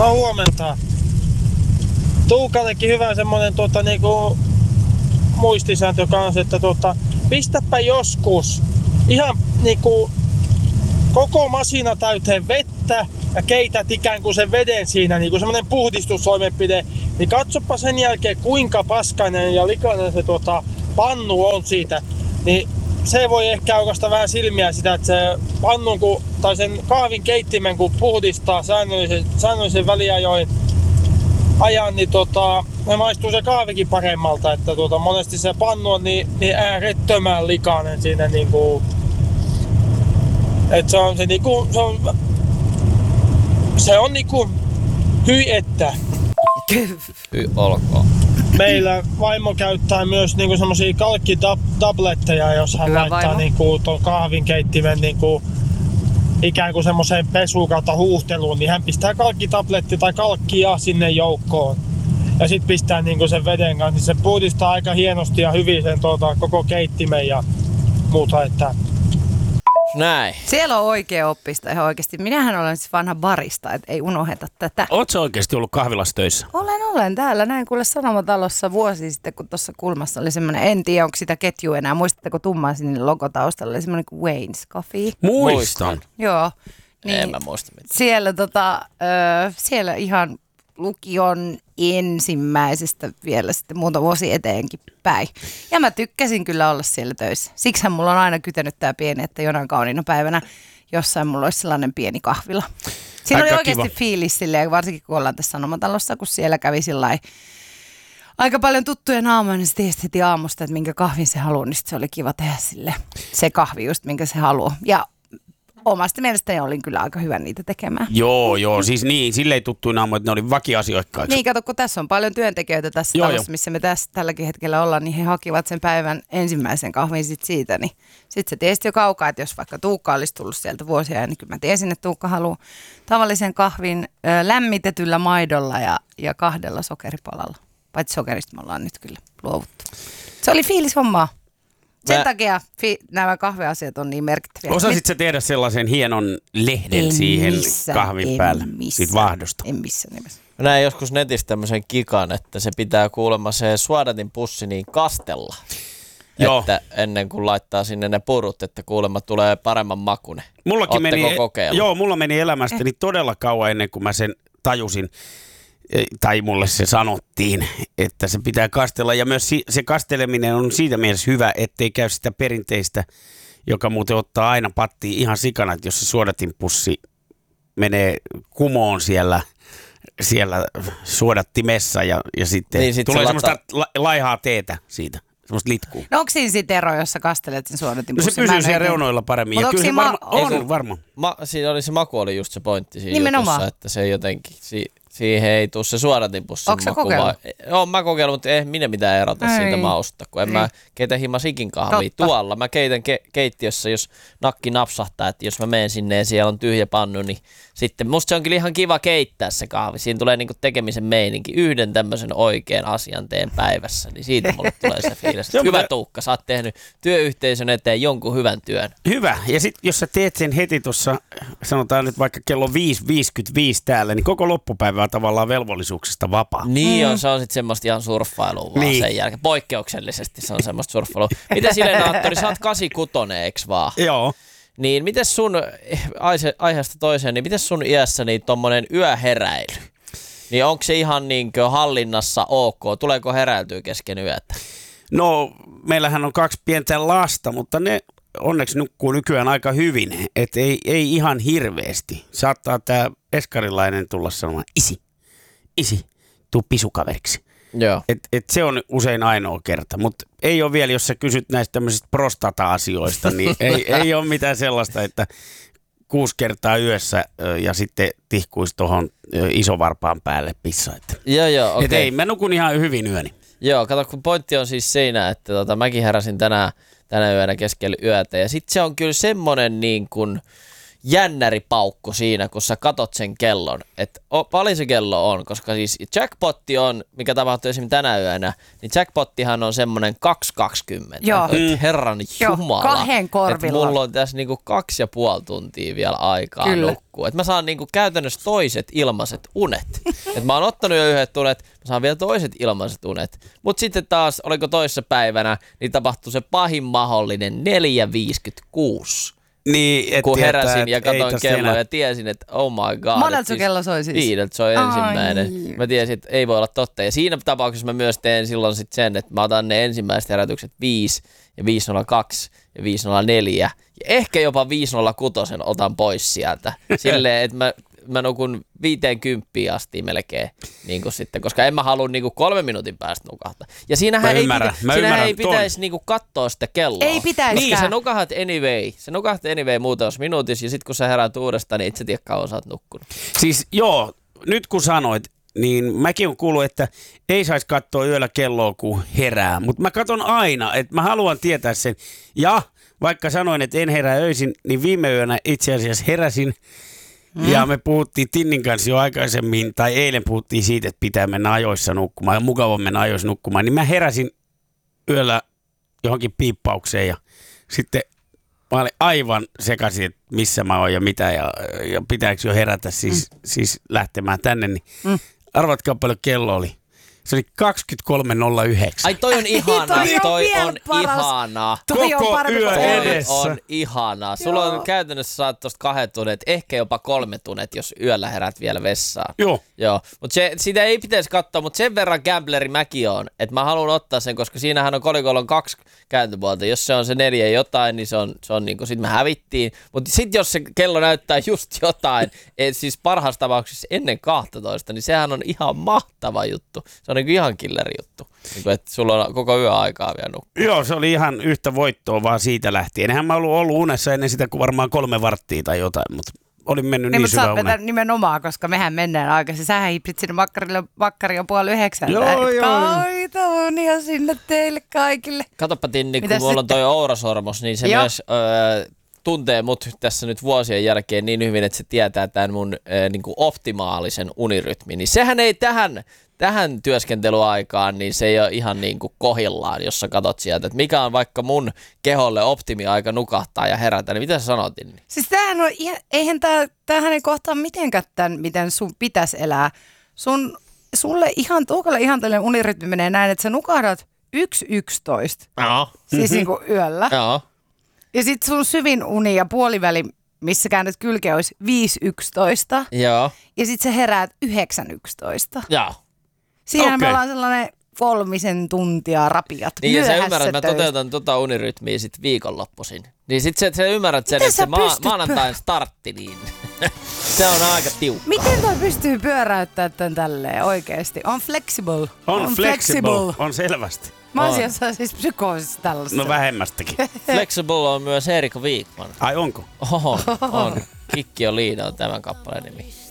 No huomenta. Tuukallekin hyvä semmonen niinku muistisääntö kanssa, että pistäpä joskus ihan niinku koko masina täyteen vettä ja keität ikään kuin sen veden siinä, niinku semmonen puhdistustoimenpide, niin katsopa sen jälkeen kuinka paskainen ja likainen se pannu on siitä. Niin se voi ehkä aukaista vähän silmiä sitä, että se pannun tai sen kahvin keittimen kun puhdistaa säännöllisen väliajoin ajan, niin ne maistuu se kahvikin paremmalta, että monesti se pannu on niin äärettömän likainen siinä niinku, että se on niinku hyi että. Hyi olkoon. Meillä vaimo käyttää myös niinku semmosia kalkkitabletteja, jos hän Hyvä laittaa vaimo. niinku ton kahvinkeittimen niinku ikään kuin semmoiseen pesuun kautta huuhteluun, niin hän pistää kalkkitabletti tai kalkkia sinne joukkoon. Ja sit pistää niinku sen veden kanssa, niin se puhdistaa aika hienosti ja hyvin sen koko keittimen ja muuta, että Näin. Siellä on oikea oppista ihan oikeasti. Minähän olen siis vanha barista, et ei unoheta tätä. Ootko sä oikeasti ollut kahvilassa töissä? Olen täällä. Näin kuule Sanomatalossa vuosi sitten, kun tuossa kulmassa oli semmoinen, en tiedä onko sitä ketjua enää. Muistatteko tummaa sinne logotaustalla oli semmoinen kuin Wayne's Coffee? Muistan. Joo. En mä muista mitään. Siellä, siellä ihan lukion ensimmäisestä vielä sitten muutama vuosi eteenkin päin. Ja mä tykkäsin kyllä olla siellä töissä. Siksihän mulla on aina kytänyt tää pieni, että jonain kauniina päivänä jossain mulla olisi sellainen pieni kahvila. Siinä Aika oli oikeasti kiva fiilis silleen, varsinkin kun ollaan tässä Sanomatalossa, kun siellä kävi sillai aika paljon tuttuja naamoja, niin se tiesi heti aamusta, että minkä kahvin se haluaa, niin se oli kiva tehdä sille se kahvi just, minkä se haluaa. Ja omasta mielestäni olin kyllä aika hyvä niitä tekemään. Joo, siis niin, silleen tuttuja naamoja, että ne oli vakiasiakkaiksi. Niin, kato, kun tässä on paljon työntekijöitä tässä talossa, missä me tässä tälläkin hetkellä ollaan, niin he hakivat sen päivän ensimmäisen kahvin sit siitä, niin sitten se tiesi jo kaukaa, että jos vaikka Tuukka olisi tullut sieltä vuosia, niin kyllä mä tiesin, että Tuukka haluaa tavallisen kahvin lämmitetyllä maidolla ja 2 sokeripalalla. Paitsi sokerista me ollaan nyt kyllä luovuttu. Se oli fiilishommaa. Sen takia nämä kahveasiat on niin merkittäviä. Osasit sä tehdä sellaisen hienon lehden siihen kahvin päälle, siitä vaahdosta? En missään nimessä. Mä näin joskus netissä tämmöisen kikan, että se pitää kuulemma se suodatin pussi niin kastella. Joo. Että ennen kuin laittaa sinne ne purut, että kuulemma tulee paremman makune. Ootteko kokeillut? Joo, mulla meni elämästäni todella kauan ennen kuin mä sen tajusin. Tai mulle se sanottiin, että se pitää kastella. Ja myös se kasteleminen on siitä mielessä hyvä, ettei käy sitä perinteistä, joka muuten ottaa aina pattiin ihan sikana, että jos se suodatinpussi menee kumoon siellä suodattimessa ja sitten niin, tulee semmoista laihaa teetä siitä. Semmoista litkuu. No onko siinä sit ero, jos sä kastelet sen suodatinpussin? No se pysyy siellä reunoilla paremmin. Ja kyllä se varmaan. Siinä oli se maku oli just se pointti siinä nimenomaan jutussa, että se jotenkin, siihen ei tule se suodatinpussin maku. Onko sä kokeillut? Joo, mä kokeillut, mutta ei minä mitään erota siitä mausta, kun en mä keitä himasikin kahvia. Tuolla mä keitän keittiössä, jos nakki napsahtaa, että jos mä menen sinne ja siellä on tyhjä pannu, niin sitten musta se on kyllä ihan kiva keittää se kahvi. Siinä tulee niinku tekemisen meininki. Yhden tämmöisen oikean asian teen päivässä, niin siitä mulle tulee se fiilis. Hyvä Tuukka, sä oot tehnyt työyhteisön eteen jonkun hyvän työn. Hyvä. Ja sitten jos sä teet sen heti tuossa, sanotaan nyt vaikka kello 5:55 täällä, niin koko loppupäivä on tavallaan velvollisuuksista vapaa. Niin on, se on sitten semmoista ihan surffailua vaan sen jälkeen. Poikkeuksellisesti se on semmoista surffailua. Miten Silenaattori, sä oot 86, eiks vaan? Joo. Niin miten sun, aiheesta toiseen, niin miten sun iässä niin tommonen yöheräily? Niin onko se ihan niinkö hallinnassa ok? Tuleeko heräiltyä kesken yötä? No, meillähän on 2 pientä lasta, mutta ne onneksi nukkuu nykyään aika hyvin. Että ei ihan hirveästi. Saattaa tää eskarilainen tulla sanomaan, isi, tuu pisukaveriksi. Joo. Et se on usein ainoa kerta, mutta ei ole vielä, jos sä kysyt näistä tämmöisistä prostata-asioista, niin ei ole mitään sellaista, että 6 kertaa yössä ja sitten tihkuisi tuohon isovarpaan päälle pissa. Joo, okei. Et ei, mä nukun ihan hyvin yöni. Joo, kato, kun pointti on siis siinä, että mäkin heräsin tänä yönä keskellä yötä ja sitten se on kyllä semmonen niin kuin jännäripaukku siinä, kun sä katot sen kellon, että paljon se kello on, koska siis jackpotti on, mikä tapahtui esimerkiksi tänä yönä, niin jackpottihan on semmoinen 2.20. Joo. Herran jumala. 2 korvilla. Että mulla on tässä niinku 2,5 tuntia vielä aikaa nukkua. Että mä saan niinku käytännössä toiset ilmaiset unet. Että mä oon ottanut jo yhdet unet, mä saan vielä toiset ilmaiset unet. Mut sitten taas, oliko toissa päivänä, niin tapahtui se pahin mahdollinen 4.56. Niin, kun heräsin ja katsoin kelloa ja tiesin, että oh my god. Monelta sun kello soi siis? 5, se on ensimmäinen. Mä tiesin, että ei voi olla totta. Ja siinä tapauksessa mä myös teen silloin sit sen, että mä otan ne ensimmäiset herätykset 5 ja 5.02 ja 5.04 ja ehkä jopa 5.06 otan pois sieltä. Silleen, että mä nukun 50 asti melkein, niin kuin sitten, koska en mä halua niin kuin 3 minuutin päästä nukahtaa. Ja siinähän ei pitäisi niin kuin katsoa sitä kelloa. Ei pitäiskään. Niin, sä nukahat anyway. Sä nukahat anyway muutamassa minuutissa ja sitten kun sä herät uudestaan, niin et sä tiedä kauan sä oot nukkunut. Siis joo, nyt kun sanoit, niin mäkin on kuullut, että ei saisi katsoa yöllä kelloa, kun herää. Mutta mä katson aina, että mä haluan tietää sen. Ja vaikka sanoin, että en herää öisin, niin viime yönä itse asiassa heräsin. Ja me puhuttiin Tinnin kanssa jo aikaisemmin, tai eilen puhuttiin siitä, että pitää mennä ajoissa nukkumaan ja mukava mennä ajoissa nukkumaan. Niin mä heräsin yöllä johonkin piippaukseen ja sitten mä olin aivan sekaisin, että missä mä oon ja mitä ja pitääkö jo herätä siis lähtemään tänne. Niin arvatkaa paljon kello oli. Se oli 23.09. Ai toi on ihanaa, toi on ihanaa. Koko yö edessä. On ihanaa. Sulla on käytännössä saat tosta 2 tunnet, ehkä jopa 3 tunnet, jos yöllä herät vielä vessaan. Joo. Mutta sitä ei pitäisi katsoa, mutta sen verran gambleri mäkin on, että mä haluan ottaa sen, koska siinähän on kolikolla 2 kääntöpuolta. Jos se on se 4 jotain, niin se on niinku, sit me hävittiin. Mutta sitten jos se kello näyttää just jotain, siis parhaassa tapauksessa ennen 12, niin sehän on ihan mahtava juttu. Se on niin ihan killeri juttu, niin että sulla on koko yö aikaa vielä nukkua. Joo, se oli ihan yhtä voittoa vaan siitä lähtien. Enhän mä ollut unessa ennen sitä kuin varmaan 3 varttia tai jotain, mutta olin mennyt niin syvä uneen. Mutta nimenomaan, koska mehän mennään aikaisin. Sähän hiipsit sinne makkari on 8:30. Joo. Kaitonia sinne teille kaikille. Katoppa Tinni, kun mulla on toi ourasormus, niin se myös tuntee mut tässä nyt vuosien jälkeen niin hyvin, että se tietää tämän mun niin kuin optimaalisen unirytmin. Niin sehän ei tähän työskentelyaikaan, niin se ei ole ihan niin kuin kohillaan, jos sä katot sieltä, että mikä on vaikka mun keholle optimiaika nukahtaa ja herätä, niin mitä sä sanotin? Niin? Siis eihän tämähän ei kohtaa mitenkään tämän, miten sun pitäisi elää. Sulle Tuukalle ihan tällainen unirytmi menee näin, että sä nukahdat 1.11. Siis niin kuin yöllä. Joo. Ja sit sun syvin uni ja puoliväli, missä käännät kylkeä, olisi 5.11. Joo. Ja sit sä heräät 9.11. Joo. Siihen me ollaan sellainen 3 tuntia rapiat niin ja myöhässä sä ymmärrät, että mä toteutan unirytmiä sit viikonloppuisin. Niin sit sä ymmärrät sen, että se maanantain startti, niin se on aika tiukka. Miten toi pystyy pyöräyttämään tän tälleen oikeesti? On flexible. On flexible. On selvästi. Mä oon siellä siis psykoosissa tällaista. No vähemmästäkin. Flexible on myös Erika Wikman. Ai onko? On. Kikki on liina on tämän kappaleen nimi.